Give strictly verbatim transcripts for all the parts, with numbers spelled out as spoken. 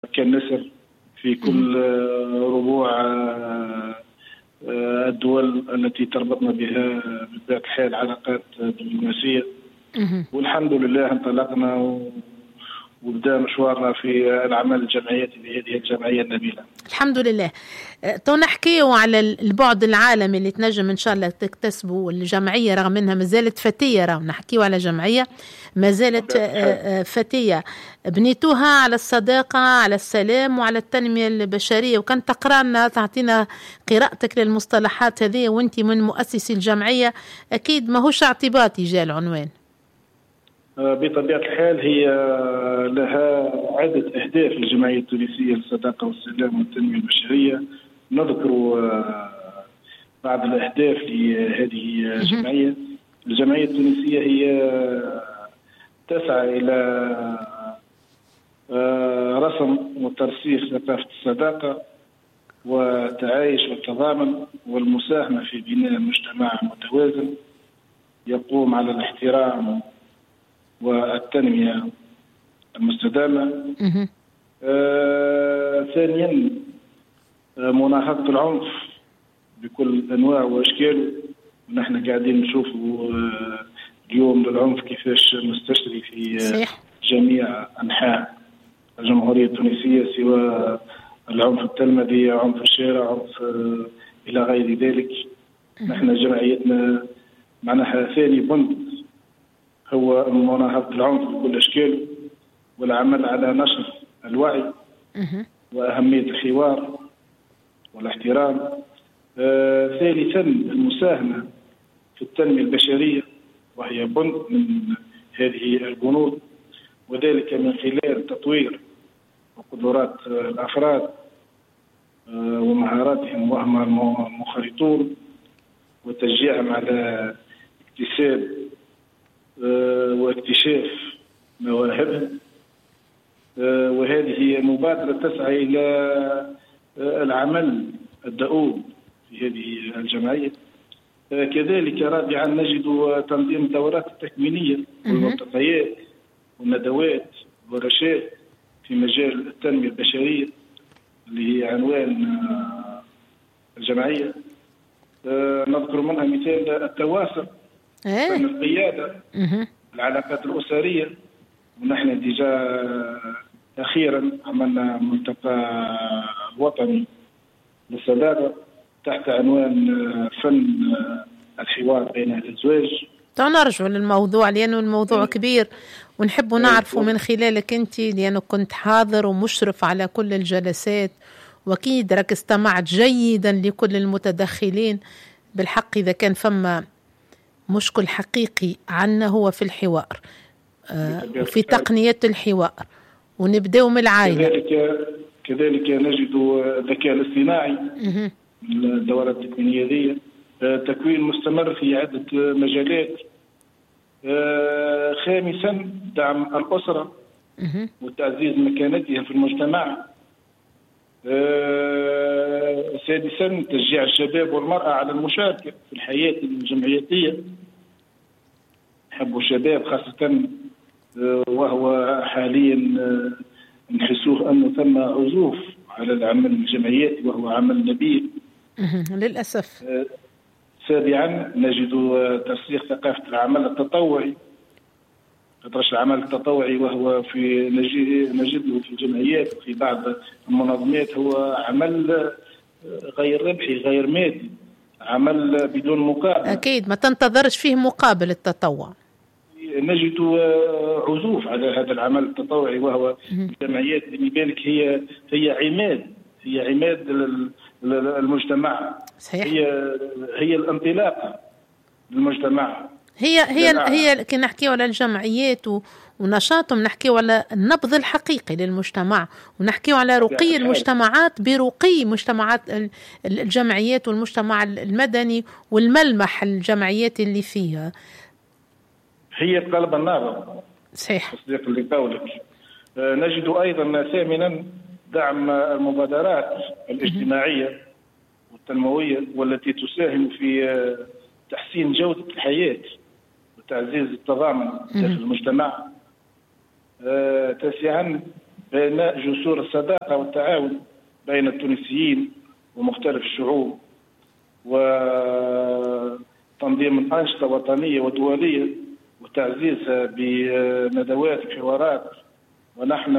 كالنسر في كل ربوع الدول التي تربطنا بها بطبيعة الحال علاقات دبلوماسية. والحمد لله انطلقنا وبدأ مشوارنا في العمل الجمعياتي بهذه الجمعية النبيلة. الحمد لله. تو نحكيه على البعد العالمي اللي تنجم إن شاء الله تكتسبه الجمعية، رغم أنها ما زالت فتية. رغم نحكيه على جمعية ما زالت فتية، بنيتوها على الصداقة، على السلام، وعلى التنمية البشرية. وكان تقرأنا تعطينا قراءتك للمصطلحات هذه وانت من مؤسسي الجمعية، أكيد ما هوش اعتباطي جاء العنوان. بطبيعة الحال هي لها عدة أهداف الجمعية التونسية للصداقة والسلام والتنمية البشرية. نذكر بعض الأهداف لهذه الجمعية. الجمعية التونسية هي تسعى إلى رسم وترسيخ ثقافة الصداقة والتعايش والتضامن والمساهمة في بناء مجتمع متوازن يقوم على الاحترام والتنمية المستدامة. آه، ثانيا مناهضة العنف بكل أنواع وأشكاله. ونحن قاعدين نشوف آه اليوم العنف كيفاش مستشري في آه جميع أنحاء الجمهورية التونسية، سواء العنف التلمذي، عنف الشارع، عنف آه إلى غير ذلك. نحن جمعيتنا معناها ثاني بند هو مناهضة العنف بكل أشكاله، والعمل على نشر الوعي وأهمية الحوار والاحترام. آه، ثالثا المساهمة في التنمية البشرية، وهي بند من هذه البنود، وذلك من خلال تطوير وقدرات الأفراد آه، ومهاراتهم وهم المنخرطون، وتشجيعهم على اكتساب آه، واكتشاف مواهبهم. آه، وهذه مبادرة تسعى إلى آه، العمل الدؤوب في هذه الجمعية. آه، كذلك رابعا نجد تنظيم الدورات التكوينية والملتقيات والندوات والورشات في مجال التنمية البشرية اللي هي عنوان آه، الجمعية. آه، نذكر منها مثال التواصل، فن القيادة، العلاقات الأسرية. ونحن ديجا أخيرا عملنا ملتقى وطني للصداقة تحت عنوان فن الحوار بين الأزواج. نرجع للموضوع لأنه الموضوع كبير ونحب نعرفه من خلالك أنت، لأنه كنت حاضر ومشرف على كل الجلسات، وأكيد راك استمعت جيدا لكل المتدخلين. بالحق إذا كان فما مشكل حقيقي عنا هو في الحوار آه وفي تقنية الحوار، ونبدأ من العائلة. كذلك كذلك نجد الذكاء الاصطناعي من الدورات التكوينية دي، آه تكوين مستمر في عدة مجالات. آه خامسا دعم الأسرة وتعزيز مكانتها في المجتمع. آه سادسا تشجيع الشباب والمرأة على المشاركة في الحياة الجمعياتية. نحبوا الشباب خاصة آه وهو حاليا آه نحسوه أنه ثم عزوف على العمل الجمعياتي وهو عمل نبيل للأسف. آه سابعا نجد ترسيخ ثقافة العمل التطوعي. تدرس العمل التطوعي وهو في نجده في الجمعيات وفي بعض المنظمات هو عمل غير ربحي غير مادي، عمل بدون مقابل. أكيد ما تنتظرش فيه مقابل التطوع. نجد عزوف على هذا العمل التطوعي وهو الجمعيات اللي بالك هي هي عماد هي عماد المجتمع. صحيح. هي هي الانطلاقة للمجتمع. هي هي هي كي نحكي على الجمعيات ونشاطهم نحكي على النبض الحقيقي للمجتمع، ونحكي على رقي المجتمعات برقي مجتمعات الجمعيات والمجتمع المدني والملمح الجمعيات اللي فيها. هي قلب النابض. صحيح. تصديق لقولك. نجد أيضا ثامنا دعم المبادرات الاجتماعية والتنموية والتي تساهم في تحسين جودة الحياة وتعزيز التضامن داخل المجتمع. آه، تاسعا بناء جسور الصداقة والتعاون بين التونسيين ومختلف الشعوب، وتنظيم أنشطة وطنية ودولية وتعزيزها بندوات وحوارات. ونحن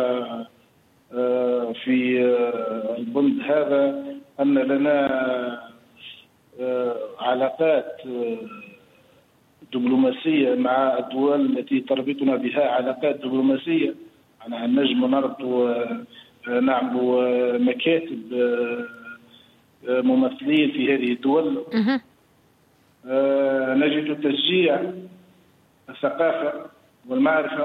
في البند هذا أن لنا علاقات دبلوماسية مع الدول التي تربطنا بها علاقات دبلوماسية. أنا نجم نربط نعمل مكاتب ممثلين في هذه الدول. نجد تشجيع الثقافة والمعرفة.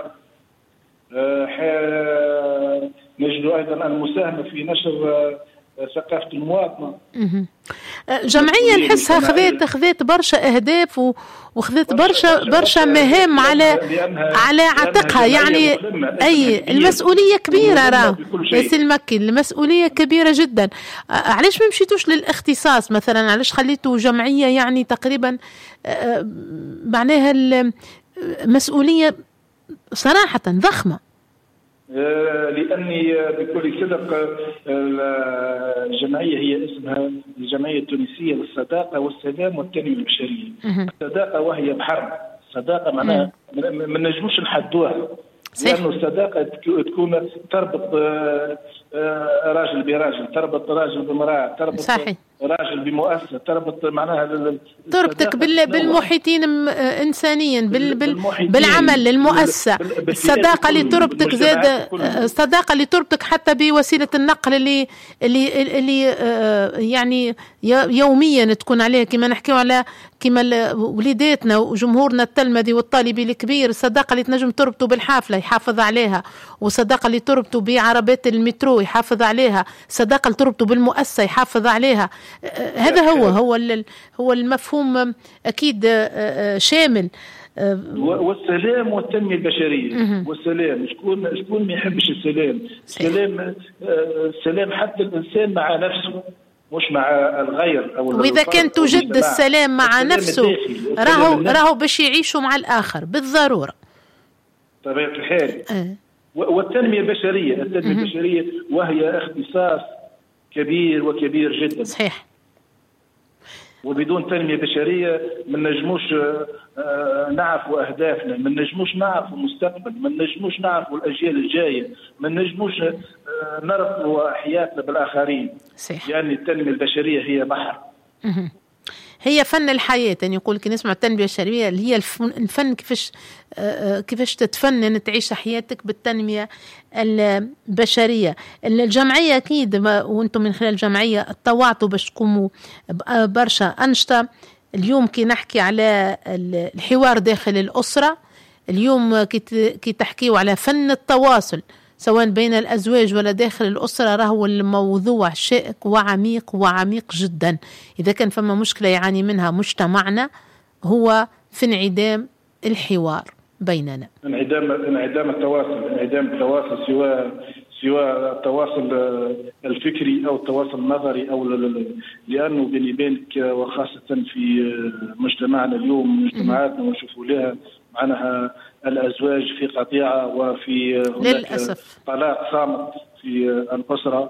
نجد أيضا المساهمة في نشر ثقافة المواطنة. جمعية نحسها خذيت خذيت برشا أهداف وخذيت برشا برشا مهام على على عاتقها، يعني أي المسؤولية كبيرة. راه ياسين المكي المسؤولية كبيرة جدا. علاش ما مشيتوش للاختصاص مثلا؟ علاش خليتوا جمعية يعني تقريبا معناها المسؤولية صراحة ضخمة؟ لأني بكل صدق الجمعية هي اسمها الجمعية التونسية للصداقة والسلام والتنمية البشرية. الصداقة وهي بحر، الصداقة معناها ما نجموش نحدوها، لأنه الصداقة تكون تربط راجل براجل، تربط راجل بمرأة، تربط صحيح. راجل بمؤسسة، تربط معناها تربطك بالمحيطين انسانيا بال بالعمل المؤسسة. الصداقة اللي تربطك زاد، الصداقة اللي تربطك حتى بوسيلة النقل اللي اللي اللي يعني يوميا تكون عليها، كما نحكيو على كما وليداتنا وجمهورنا التلمذي والطالبي الكبير. الصداقة اللي تنجم تربطه بالحافلة يحافظ عليها، وصداقة اللي تربطه بعربات المترو يحافظ عليها، صداقة اللي تربطه بالمؤسسة يحافظ عليها. هذا هو هو هو المفهوم أكيد شامل. والسلام والتنمية البشرية. والسلام شكون شكون ما يحبش السلام؟ السلام السلام حتى الإنسان مع نفسه مش مع الغير. أو وإذا كان توجد السلام مع نفسه راهو راهو باش يعيشوا مع الآخر بالضرورة طبيعة الحال. أه. والتنمية البشرية، التنمية البشرية وهي اختصاص كبير وكبير جدا. صحيح. وبدون تنمية بشرية من نجموش نعرفوا أهدافنا، من نجموش نعرفوا المستقبل، من نجموش نعرفوا الأجيال الجاية، من نجموش نربطوا حياتنا بالآخرين. صحيح. يعني التنمية البشرية هي بحر. هي فن الحياة. يعني يقول كي نسمع التنمية البشرية اللي هي الفن، كيفاش كيفاش تتفنن تعيش حياتك بالتنمية البشرية. الجمعية أكيد وأنتم من خلال الجمعية اتطوعتوا باش تقوموا برشا أنشطة. اليوم كي نحكي على الحوار داخل الأسرة، اليوم كي تحكيوا على فن التواصل سواء بين الأزواج ولا داخل الأسرة، راهو الموضوع شائك وعميق وعميق جدا. إذا كان فما مشكلة يعاني منها مجتمعنا هو في انعدام الحوار بيننا، انعدام انعدام التواصل، انعدام التواصل سواء سواء التواصل الفكري أو التواصل النظري أو لأنه بيني بينك وخاصة في مجتمعنا اليوم، مجتمعاتنا ونشوفوا لها معناها الأزواج في قطيعة وفي للأسف طلاق صامت في الأسرة،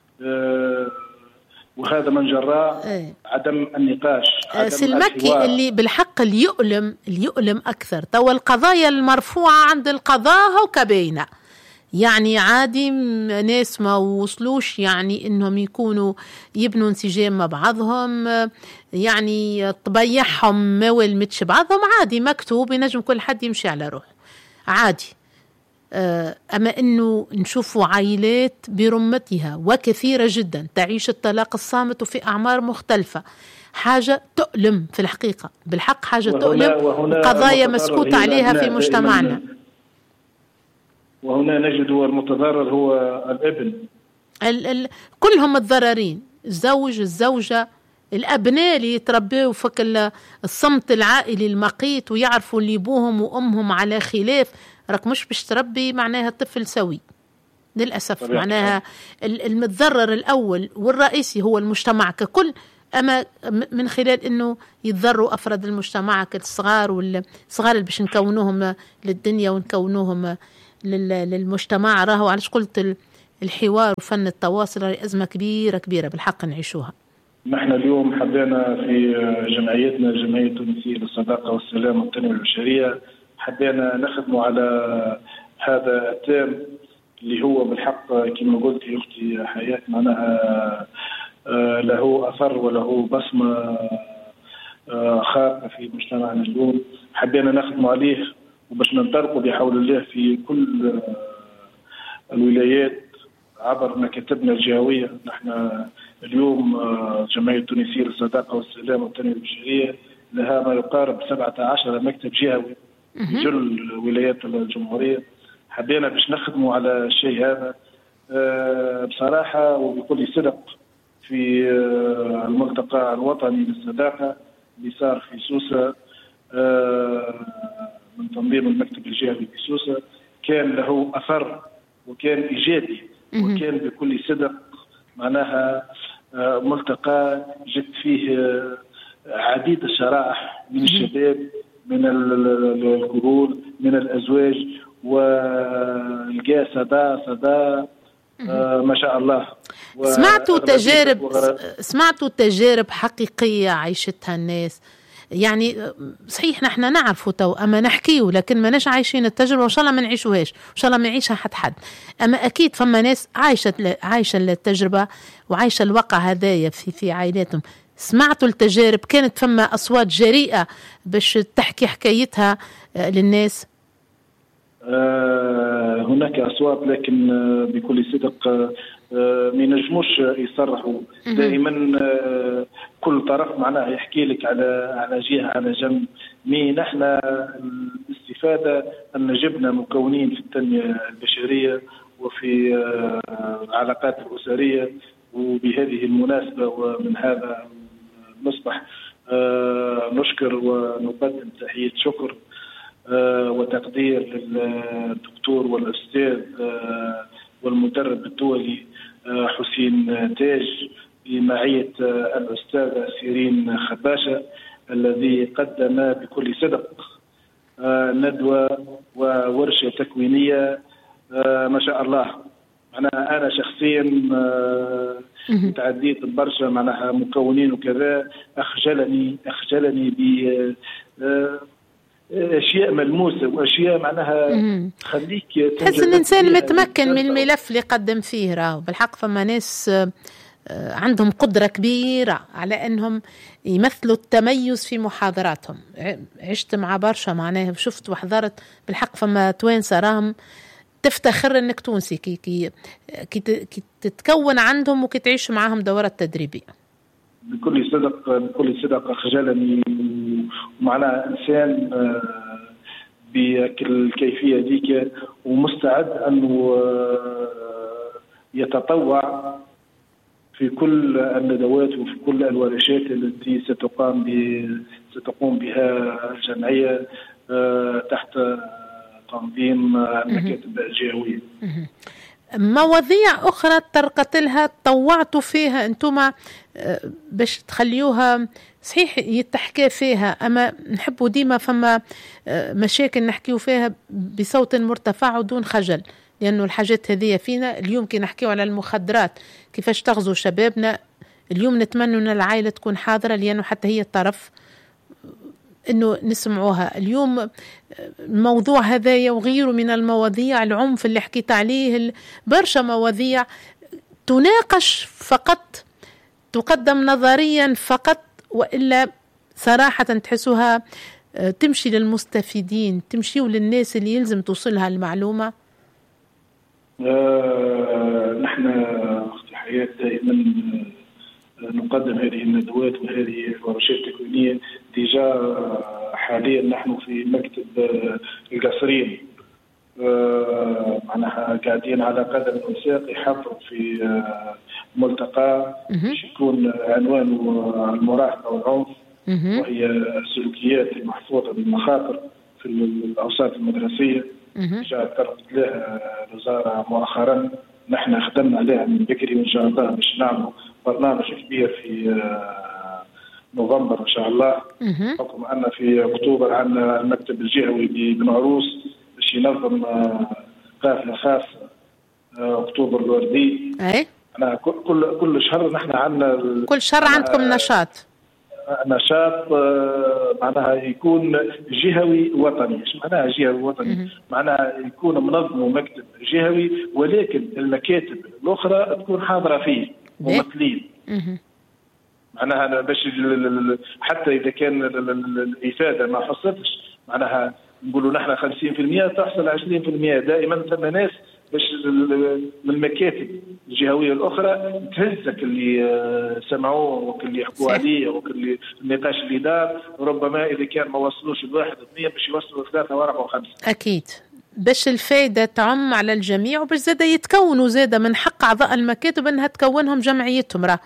وهذا من جراء ايه. عدم النقاش. سلمكي اللي بالحق اللي يؤلم اللي يؤلم أكثر توا القضايا المرفوعة عند القضاء وكبينة. يعني عادي ناس ما وصلوش يعني انهم يكونوا يبنوا انسجام مع بعضهم، يعني طبيعهم ما ولمتش بعضهم، عادي مكتوب ينجم كل حد يمشي على روح عادي. أما أنه نشوفوا عائلات برمتها وكثيرة جدا تعيش الطلاق الصامت وفي أعمار مختلفة، حاجة تؤلم في الحقيقة، بالحق حاجة تؤلم، قضايا مسكوت عليها في مجتمعنا. وهنا نجد المتضرر هو الابن. ال ال كلهم متضررين، الزوج الزوجة الأبناء اللي يتربوا فك الصمت العائلي المقيت ويعرفوا اللي أبوهم وأمهم على خلاف، راك مش باش تربي معناها طفل سوي للأسف. طبيعي. معناها المتضرر الأول والرئيسي هو المجتمع ككل، أما من خلال أنه يتضروا أفراد المجتمع كالصغار والصغار اللي باش نكونوهم للدنيا ونكونوهم للمجتمع. راهو علاش قلت الحوار وفن التواصل أزمة كبيرة كبيرة بالحق نعيشوها. نحن اليوم حبينا في جمعيتنا الجمعية التونسية للصداقة والسلام والتنمية البشرية حبينا نخدموا على هذا التام اللي هو بالحق كما قلت يا أختي حياة معناها له أثر وله بصمة خارقة في مجتمعنا اليوم. حبينا نخدموا عليه وباش ننطلقوا بحول الله في كل الولايات عبر مكاتبنا الجهوية. نحن اليوم الجمعية التونسية للصداقة والسلام والتنمية البشرية لها ما يقارب سبعة عشر مكتب جهوي في كل ولايات الجمهورية. حبينا باش نخدموا على الشيء هذا بصراحة وبكل صدق في الملتقى الوطني للصداقة اللي صار في سوسة من تنظيم المكتب الجهوي في سوسة كان له أثر وكان إيجابي وكان بكل صدق معناها ملتقى جت فيه عديد الشرائح من الشباب من الكهول من الأزواج والقى صدى صدى ما شاء الله. سمعتوا تجارب سمعتوا تجارب حقيقية عيشتها الناس يعني صحيح نحن نعرفوا تو أما نحكيه لكن ما ناش عايشين التجربة وإن شاء الله ما نعيشوهاش وإن شاء الله ما يعيشها حد حد أما أكيد فما ناس عايشة عايشة التجربة وعايشة الواقع هذايا في في عائلاتهم. سمعتوا التجارب كانت فما أصوات جريئة باش تحكي حكايتها للناس؟ آه هناك أصوات لكن آه بكل صدق آه ما ينجموش يصرحوا دائما. آه كل طرف معناها يحكي لك على على جهة على جنب. مي نحن الاستفادة أن جبنا مكونين في التنمية البشرية وفي آه العلاقات الأسرية. وبهذه المناسبة ومن هذا المصباح آه نشكر ونقدم تحية شكر آه وتقدير للدكتور والأستاذ آه والمدرب الدولي آه حسين تاج بمعية آه الأستاذة سيرين خباشة الذي قدم بكل صدق آه ندوة وورشة تكوينية آه ما شاء الله. أنا أنا شخصيا آه تعديت برشا معناها مكونين وكذا أخجلني أخجلني ب آه أشياء ملموسة وأشياء معناها تخليك تحس الإنسان متمكن من الملف اللي قدم فيه. راهو بالحق فما ناس عندهم قدرة كبيرة على أنهم يمثلوا التميز في محاضراتهم. عشت مع برشا معناها شفت وحضرت بالحق فما توانسة راهم تفتخر أنك تونسي كي, كي, كي, كي تتكون عندهم وكي تعيش معهم دورات تدريبية. بكل صدق بكل صدق أخجلني ومعناها إنسان بالكيفية ذيك ومستعد أنه يتطوع في كل الندوات وفي كل الورشات التي ستقام ستقوم بها الجمعية تحت تنظيم المكاتب الجهوية. مواضيع أخرى طرقت لها طوعتوا فيها أنتم باش تخليوها صحيح يتحكى فيها أما نحبوا ديما فما مشاكل نحكيو فيها بصوت مرتفع ودون خجل لأنه الحاجات هذه فينا. اليوم كي نحكيو على المخدرات كيفاش تغزو شبابنا اليوم نتمنى أن العائلة تكون حاضرة لأنه حتى هي الطرف إنه نسمعوها. اليوم الموضوع هذايا وغيره من المواضيع العنف اللي حكيت عليه برشا مواضيع تناقش فقط تقدم نظريا فقط وإلا صراحة تحسوها تمشي للمستفيدين تمشي للناس اللي يلزم توصلها المعلومة. آه نحن أختي حياة دائما نقدم هذه الندوات وهذه الورشات التكوينية. ديجا حاليا نحن في مكتب القصرين آه معناها قاعدين على قدم وساق يحضر في آه ملتقى يكون عنوانه المراهقة والعنف وهي السلوكيات المحفوظة بالمخاطر في الأوساط المدرسية. جاء طرقت لها الوزارة مؤخرا نحن خدمنا عليها من بكري وإن شاء الله باش نعمل برنامج كبير في نوفمبر إن شاء الله. حكم أن في أكتوبر عندنا المكتب الجهوي بن عروس باش ينظم قافله خاصه اكتوبر الوردي. اي انا كل كل شهر نحن عندنا كل شهر عندكم نشاط نشاط معناها يكون جهوي وطني. ايش معناها جهوي وطني؟ معناها يكون منظم مكتب جهوي ولكن المكاتب الاخرى تكون حاضره فيه ممثلين. معناها باش حتى اذا كان الافاده ما حصلتش معناها نقولوا نحن خمسين بالمئة تحصل عشرين بالمئة. دائما ثم ناس باش من المكاتب الجهويه الاخرى تهزك اللي سمعوه واللي يحكوا عليه واللي النقاش اللي دار، ربما اذا كان ما وصلوش الواحد اثنين باش يوصلوا ثلاثه واربعه وخمسه. اكيد باش الفائده تعم على الجميع وباش زاده يتكونوا زاده من حق اعضاء المكاتب انها تكونهم جمعيتهم راه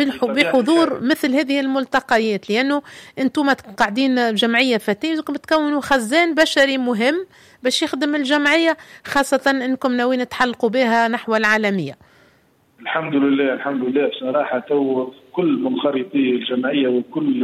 بحضور مثل هذه الملتقيات، لانه انتم قاعدين جمعيه فتيه بتكونوا خزان بشري مهم باش يخدم الجمعيه، خاصه انكم ناويين تحلقوا بها نحو العالميه. الحمد لله الحمد لله بصراحه تو كل منخرطي الجمعيه وكل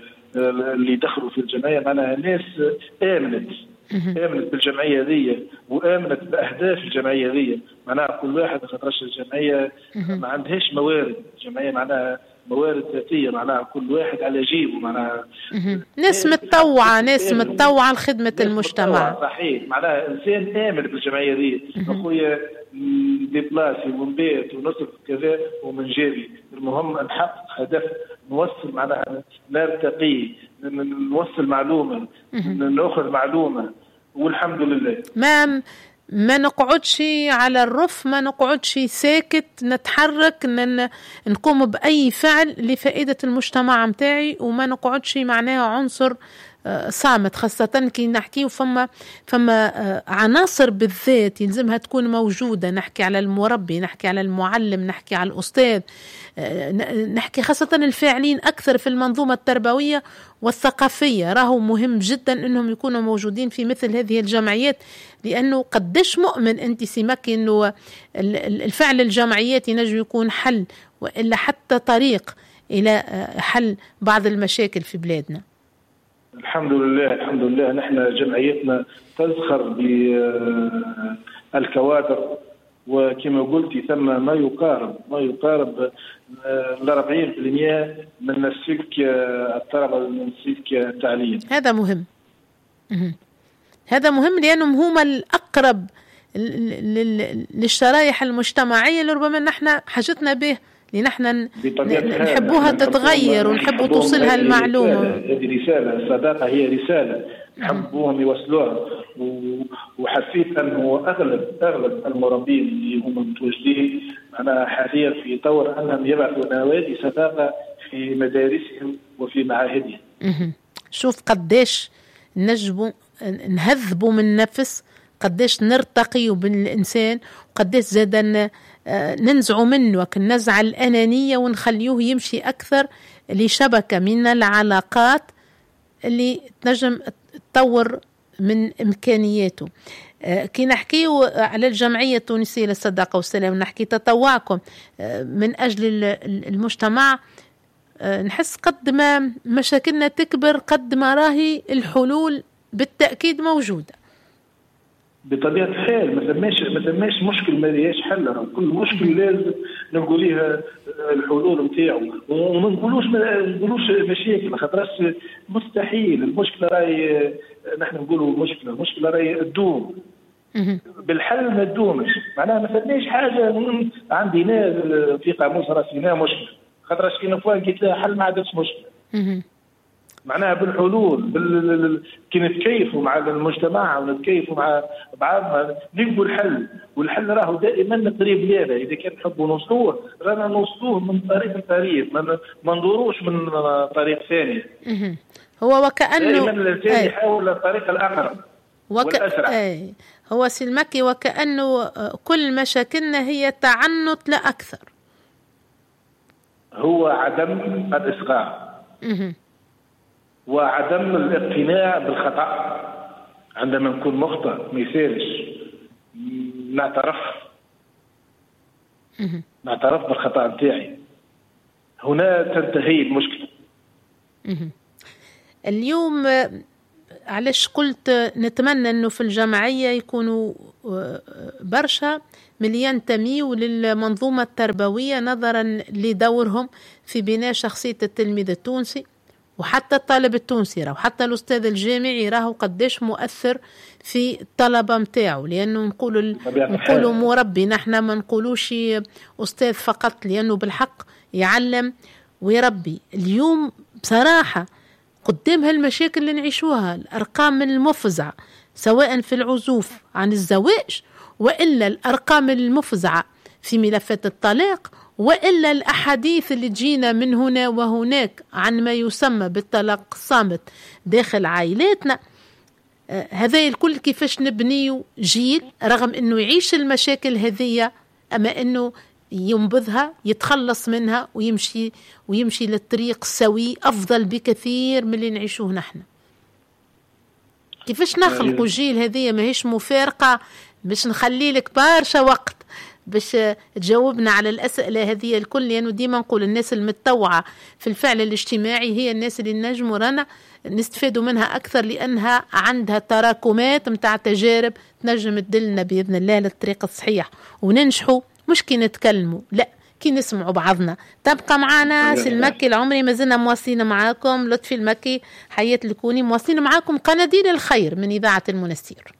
اللي دخلوا في الجمعيه معنا ناس امنت آمنت بالجمعية ذي وآمنت بأهداف الجمعية ذي. معناها كل واحد خاطرش الجمعية ما عندهاش موارد، الجمعية معناها موارد ذاتية، معناها كل واحد على جيبه، معناها ناس متطوعة ناس متطوعة لخدمة المجتمع. صحيح معناها إنسان آمن بالجمعية ذي. أخويا ديبلاسي ونبيت ونصف كذا ومن جيبي، المهم نحقق هدف، نوصل معناها نرتقي، نوصل معلومة، نأخذ معلومة، والحمد لله. ما ما نقعدش على الرف، ما نقعدش ساكت، نتحرك، نقوم بأي فعل لفائدة المجتمع متاعي، وما نقعدش معناها عنصر صامت، خاصة كي نحكي فما فما عناصر بالذات يلزمها تكون موجودة. نحكي على المربي، نحكي على المعلم، نحكي على الأستاذ، نحكي خاصة الفاعلين أكثر في المنظومة التربوية والثقافية. راهو مهم جدا أنهم يكونوا موجودين في مثل هذه الجمعيات، لأنه قدش مؤمن أنت سمك أنه الفعل الجمعيات ينجم يكون حل وإلا حتى طريق إلى حل بعض المشاكل في بلادنا. الحمد لله الحمد لله نحن جمعيتنا تزخر بالكوادر، وكما قلتي ثم ما يقارب ما يقارب ل أربعين بالمئة من السلك التربوي من السلك التعليم. هذا مهم. هذا مهم لأنهم هم الأقرب للشرائح المجتمعية اللي ربما نحن حاجتنا به، لنحن نحبوها تتغير ونحبوا توصلها المعلومة. هذه رسالة، الصداقة هي رسالة نحبوهم يوصلوها. وحسيت أنه أغلب أغلب المربين اللي هم متواجدين معنا حاليا في طور أنهم يبعثوا نوادي صداقة في مدارسهم وفي معاهدهم. شوف قديش نجبوا نهذبوا من نفس، قديش نرتقي بالإنسان، وقديش زادنا ننزعوا منه النزعة الأنانية ونخليه يمشي أكثر لشبكة من العلاقات اللي تنجم تطور من إمكانياته. كي نحكي على الجمعية التونسية للصداقة والسلام، نحكي تطوعكم من أجل المجتمع، نحس قد ما مشاكلنا تكبر قد ما راهي الحلول بالتأكيد موجودة. بطبيعة الحال ما ثماش ما ثماش مشكل ما ليش حل، كل مشكل لازم نقول ليها الحلول نتاعو، وما نقولوش ما نقولوش مشاكل، خاطرش مستحيل. المشكلة راهي نحن نقولوا المشكلة المشكلة راهي تدوم، بالحل ما تدومش. معناها ما ثماش حاجة عندي ناس في قاموس راسنا مشكلة، خاطرش كي نفوا قلت لها حل ما عادش مشكلة. معناها بالحلول بال... كي نتكيفوا مع المجتمع ونتكيفوا مع بعضنا نلقوا الحل، والحل راهو دائما قريب لنا. اذا كان نحبوا نوصلوه رانا نوصلوه من طريق لطريق، ما ندوروش من طريق ثاني. هو وكأنه دائما الانسان يحاول الطريق الاقرب وك... والاسرع. أي. هو سلمكي وكأنه كل مشاكلنا هي تعنت لا اكثر، هو عدم الإصغاء وعدم الاقتناع بالخطأ. عندما نكون مخطئ ما يسالش نعترف نعترف بالخطأ نتاعي، هنا تنتهي المشكلة. اليوم علاش قلت نتمنى أنه في الجمعية يكونوا برشا من ينتميوا للمنظومة التربوية نظرا لدورهم في بناء شخصية التلميذ التونسي، وحتى الطالب التونسي راهو حتى الأستاذ الجامعي راهو قديش مؤثر في الطلبة متاعه، لأنه نقولوا نقولوا مربي، نحن ما نقولوش أستاذ فقط، لأنه بالحق يعلم ويربي. اليوم بصراحة قدام هالمشاكل اللي نعيشوها، الأرقام المفزعة سواء في العزوف عن الزواج، وإلا الأرقام المفزعة في ملفات الطلاق، وإلا الأحاديث اللي تجينا من هنا وهناك عن ما يسمى بالطلاق الصامت داخل عائلاتنا. آه هذا الكل كيفاش نبنيو جيل رغم أنه يعيش المشاكل هذه، أما أنه ينبذها يتخلص منها ويمشي ويمشي للطريق السوي أفضل بكثير من اللي نعيشوه نحن. كيفاش نخلقوا جيل هذه ماهيش مفارقة؟ باش نخلي لك برشا وقت باش تجاوبنا على الأسئلة هذه الكل، لأنه ديما نقول الناس المتطوعة في الفعل الاجتماعي هي الناس اللي نجموا رانا نستفادوا منها أكثر، لأنها عندها تراكمات متاع تجارب تنجم تدلنا بإذن الله للطريق الصحيح وننجحوا، مش كي نتكلموا لا كي نسمعوا بعضنا. تبقى معنا سي المكي العمري، ما زلنا مواصلين معاكم. لطفي المكي حياة الكوني مواصلين معاكم قناديل الخير من إذاعة المنستير.